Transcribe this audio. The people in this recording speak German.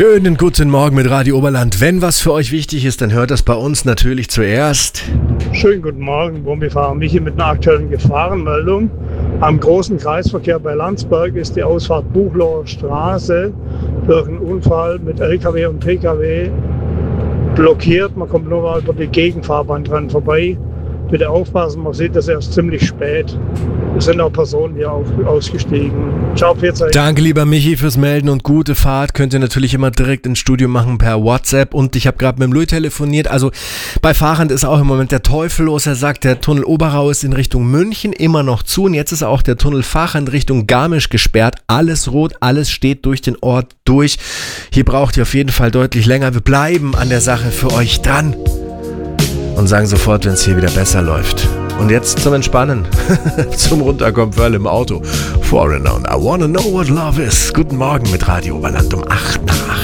Schönen guten Morgen mit Radio Oberland. Wenn was für euch wichtig ist, dann hört das bei uns natürlich zuerst. Schönen guten Morgen, Bumifahrer Michi mit einer aktuellen Gefahrenmeldung. Am großen Kreisverkehr bei Landsberg ist die Ausfahrt Buchloher Straße durch einen Unfall mit LKW und PKW blockiert. Man kommt nur mal über die Gegenfahrbahn dran vorbei. Bitte aufpassen, man sieht das erst ziemlich spät. Es sind auch Personen hier ausgestiegen. Ciao, Pfiat. Danke, lieber Michi, fürs Melden und gute Fahrt. Könnt ihr natürlich immer direkt ins Studio machen per WhatsApp. Und ich habe gerade mit dem Louis telefoniert. Also bei Fahrern ist auch im Moment der Teufel los. Er sagt, der Tunnel Oberau ist in Richtung München immer noch zu. Und jetzt ist auch der Tunnel Fachern Richtung Garmisch gesperrt. Alles rot, alles steht durch den Ort durch. Hier braucht ihr auf jeden Fall deutlich länger. Wir bleiben an der Sache für euch dran. Und sagen sofort, wenn es hier wieder besser läuft. Und jetzt zum Entspannen, zum Runterkommen für alle im Auto. Foreigner und I Wanna Know What Love Is. Guten Morgen mit Radio Oberland um 8 nach 8.